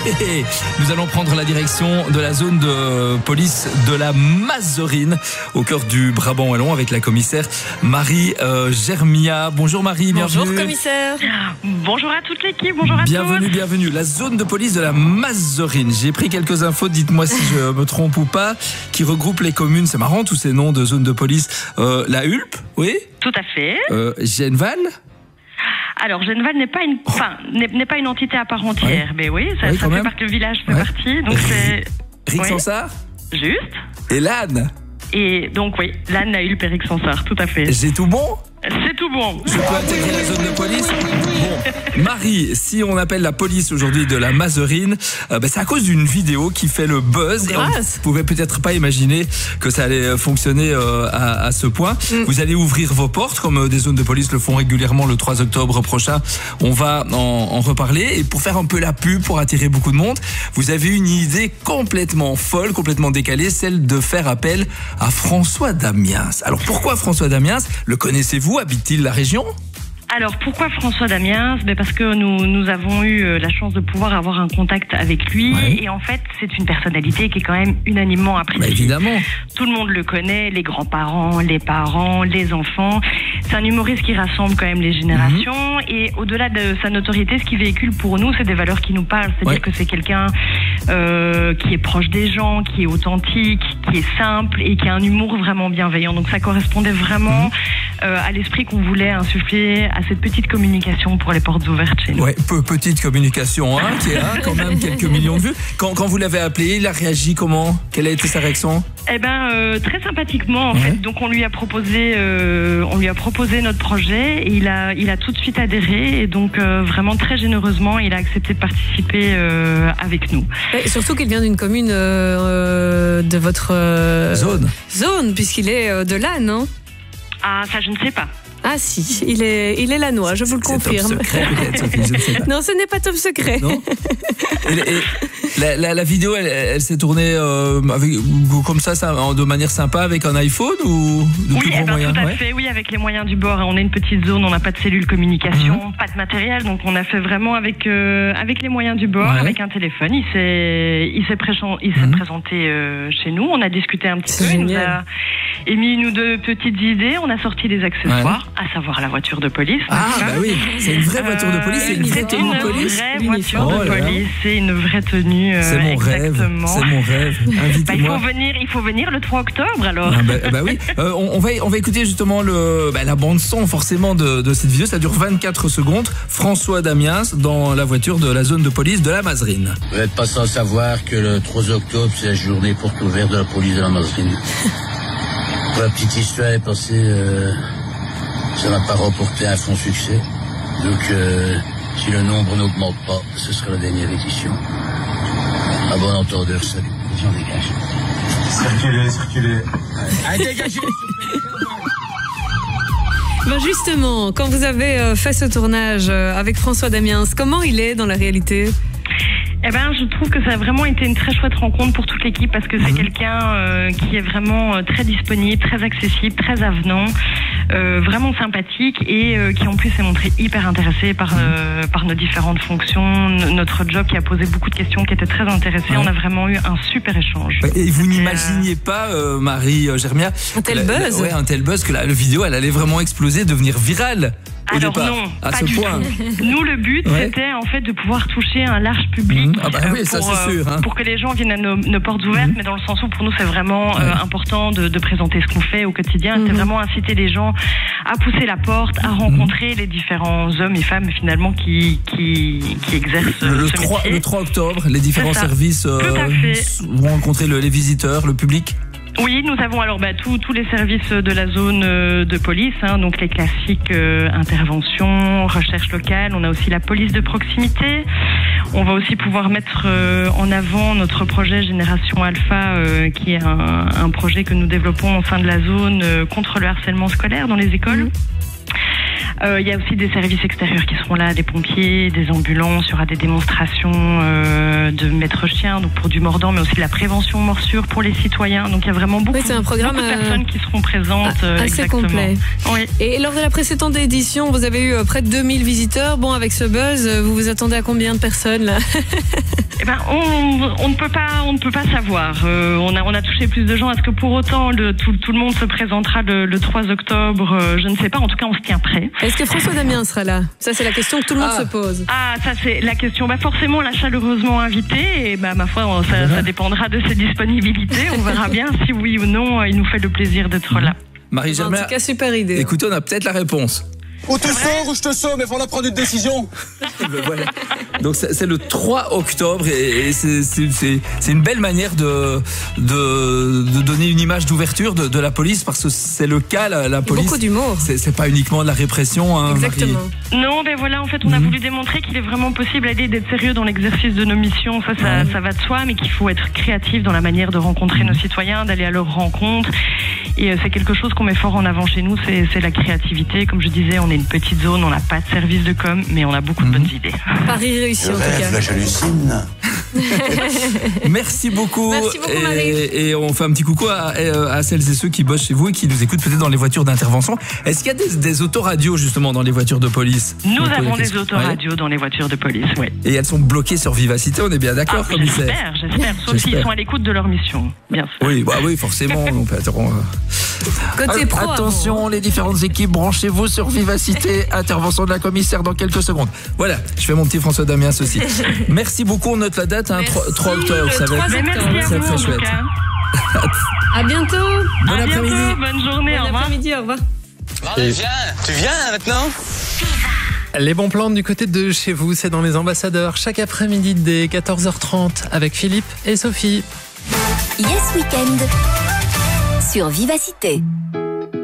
Nous allons prendre la direction de la zone de police de la Mazerine, au cœur du Brabant wallon, avec la commissaire Marie Germia. Bonjour Marie, bienvenue. Bonjour commissaire. Bonjour à toute l'équipe, bonjour à tous. Bienvenue. La zone de police de la Mazerine. J'ai pris quelques infos, dites-moi si je me trompe ou pas, qui regroupe les communes, c'est marrant tous ces noms de zones de police. La Hulpe, oui. Tout à fait. Genval. Alors, Genval n'est pas une entité à part entière, mais oui, ça fait partie, le village fait partie, donc c'est... Rixensart. Juste. Et l'âne. Et donc oui, l'âne, la Hulpe et Rixensart, tout à fait. J'ai tout bon ? C'est tout bon. Je peux intégrer la zone de police. Bon, Marie, si on appelle la police aujourd'hui de la Mazerine, c'est à cause d'une vidéo qui fait le buzz. Et on ne pouvait peut-être pas imaginer que ça allait fonctionner à ce point. Vous allez ouvrir vos portes, comme des zones de police le font régulièrement le 3 octobre prochain. On va en reparler. Et pour faire un peu la pub, pour attirer beaucoup de monde, vous avez une idée complètement folle, complètement décalée, celle de faire appel à François Damiens. Alors pourquoi François Damiens ? Le connaissez-vous ? Habite-t-il la région ? Alors pourquoi François Damiens ? Parce que nous avons eu la chance de pouvoir avoir un contact avec lui, et en fait c'est une personnalité qui est quand même unanimement appréciée. Évidemment. Tout le monde le connaît, les grands-parents, les parents, les enfants. C'est un humoriste qui rassemble quand même les générations, et au-delà de sa notoriété, ce qu'il véhicule pour nous, c'est des valeurs qui nous parlent. C'est-à-dire que c'est quelqu'un qui est proche des gens, qui est authentique, qui est simple et qui a un humour vraiment bienveillant. Donc ça correspondait vraiment à l'esprit qu'on voulait insuffler à cette petite communication pour les portes ouvertes chez nous. Ouais, petite communication, qui a quand même quelques millions de vues. Quand vous l'avez appelé, il a réagi comment ? Quelle a été sa réaction ? Très sympathiquement en fait. Donc on lui a proposé notre projet et il a tout de suite adhéré, et donc vraiment très généreusement il a accepté de participer avec nous. Et surtout qu'il vient d'une commune de votre zone, puisqu'il est de l'âne, non ? Ah, ça je ne sais pas. Ah si, il est lannois, je vous le confirme. C'est top secret peut-être, Sophie, je ne sais pas. Non, ce n'est pas top secret. Non. La vidéo, elle s'est tournée comme ça, de manière sympa, avec un iPhone ou de plus gros moyens ? Tout à fait, oui, avec les moyens du bord. On est une petite zone, on n'a pas de cellule communication, pas de matériel, donc on a fait vraiment avec les moyens du bord, avec un téléphone. Il s'est présenté chez nous, on a discuté un petit peu, il nous a émis une ou deux petites idées, on a sorti des accessoires, à savoir la voiture de police. Oui, c'est une vraie voiture de police, c'est une vraie tenue de police. C'est une vraie voiture de police, c'est une vraie tenue. C'est mon rêve. Invitez-moi. Il faut venir le 3 octobre alors. Oui. On va écouter justement la bande son forcément de cette vidéo. Ça dure 24 secondes. François Damiens dans la voiture de la zone de police de la Mazerine. Vous n'êtes pas sans savoir que le 3 octobre c'est la journée porte ouverte de la police de la Mazerine. Pour la petite histoire est passée, ça n'a pas remporté un franc succès. Donc si le nombre n'augmente pas, ce sera la dernière édition. À bon entendeur, salut. J'en dégage. Circulez. Allez, dégagez. Justement, quand vous avez fait ce tournage avec François Damiens, comment il est dans la réalité ? Je trouve que ça a vraiment été une très chouette rencontre pour toute l'équipe, parce que c'est quelqu'un qui est vraiment très disponible, très accessible, très avenant, vraiment sympathique, et qui en plus s'est montré hyper intéressé par nos différentes fonctions, notre job, qui a posé beaucoup de questions, qui était très intéressé. On a vraiment eu un super échange. Et vous n'imaginiez pas, Marie Germia, un tel buzz, que la vidéo elle allait vraiment exploser, devenir virale? Alors non, à pas ce du point. tout. Nous, le but, c'était en fait de pouvoir toucher un large public pour que les gens viennent à nos portes ouvertes, mais dans le sens où pour nous c'est vraiment important de présenter ce qu'on fait au quotidien. C'est vraiment inciter les gens à pousser la porte, à rencontrer les différents hommes et femmes finalement qui exercent ce métier. Le 3 octobre, les différents services vont rencontrer les visiteurs, le public. Oui, nous avons alors tous les services de la zone de police, donc les classiques interventions, recherche locale. On a aussi la police de proximité. On va aussi pouvoir mettre en avant notre projet Génération Alpha, qui est un projet que nous développons au sein de la zone contre le harcèlement scolaire dans les écoles. Il y a aussi des services extérieurs qui seront là, des pompiers, des ambulances, il y aura des démonstrations de maître chien, donc pour du mordant, mais aussi de la prévention morsure pour les citoyens. Donc il y a vraiment beaucoup, c'est un programme, beaucoup de personnes qui seront présentes. Assez exactement. complet. Oui. Et lors de la précédente édition, vous avez eu près de 2000 visiteurs. Bon, avec ce buzz, vous vous attendez à combien de personnes là? Eh ben, on ne peut pas savoir. On a touché plus de gens. Est-ce que pour autant tout le monde se présentera le 3 octobre? Je ne sais pas. En tout cas, on se tient prêt. Est-ce que François Damien sera là? Ça, c'est la question que tout le monde se pose. Ah, ça c'est la question. Forcément, on l'a chaleureusement invité et ma foi, ça dépendra de ses disponibilités. On verra bien si oui ou non il nous fait le plaisir d'être là. Marie-Germaine, en tout cas, super idée. Écoutez, on a peut-être la réponse. Ou tu sors ou je te sors, mais il faut prendre une décision. Voilà. Donc c'est le 3 octobre et c'est une belle manière de donner une image d'ouverture de la police, parce que c'est le cas, la police. Beaucoup d'humour. C'est pas uniquement de la répression. Hein, exactement. Marie. Non, voilà, en fait, on a voulu démontrer qu'il est vraiment possible d'être sérieux dans l'exercice de nos missions. Ça va de soi, mais qu'il faut être créatif dans la manière de rencontrer nos citoyens, d'aller à leur rencontre. Et c'est quelque chose qu'on met fort en avant chez nous, c'est la créativité. Comme je disais, on est une petite zone, on n'a pas de service de com, mais on a beaucoup de bonnes idées. Paris réussi en tout cas. Là, j'hallucine. Merci beaucoup. Merci beaucoup, Marie. Et on fait un petit coucou à celles et ceux qui bossent chez vous et qui nous écoutent peut-être dans les voitures d'intervention. Est-ce qu'il y a des autoradios justement dans les voitures de police? Nous avons des autoradios dans les voitures de police, oui. Et elles sont bloquées sur Vivacité, on est bien d'accord, commissaire? J'espère. Sauf s'ils sont à l'écoute de leur mission, bien sûr. Oui, forcément. Donc, Côté pro. Attention, les différentes équipes, branchez-vous sur Vivacité. Intervention de la commissaire dans quelques secondes. Voilà, je fais mon petit François Damien ceci. Merci beaucoup, on note la date, 3 octobre. Ça va être merci à vous, très chouette. À bientôt. Bon après-midi. Bonne journée, Bon après-midi, au revoir. Allez, viens. Tu viens maintenant? Les bons plans du côté de chez vous, c'est dans les Ambassadeurs, chaque après-midi dès 14h30 avec Philippe et Sophie. Yes Weekend sur Vivacité.